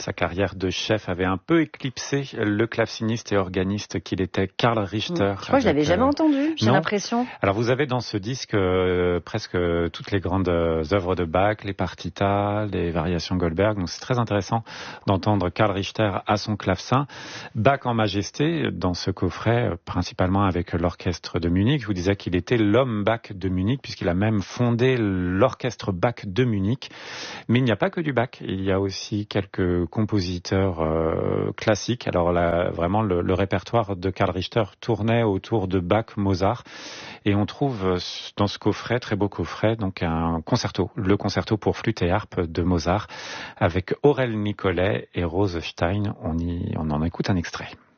Sa carrière de chef avait un peu éclipsé le claveciniste et organiste qu'il était, Karl Richter. Je crois que je l'avais jamais entendu, j'ai l'impression. Alors vous avez dans ce disque presque toutes les grandes œuvres de Bach, les partitas, les variations Goldberg, donc c'est très intéressant d'entendre Karl Richter à son clavecin. Bach en majesté dans ce coffret, principalement avec l'orchestre de Munich. Je vous disais qu'il était l'homme Bach de Munich, puisqu'il a même fondé l'orchestre Bach de Munich. Mais il n'y a pas que du Bach, il y a aussi quelques compositeurs classiques. Alors là, vraiment, le répertoire de Karl Richter tournait autour de Bach, Mozart, et on trouve dans ce coffret, très beau coffret, donc un concerto, le concerto pour flûte et harpe de Mozart, avec Aurel Nicolet et Rose Stein. On en écoute un extrait.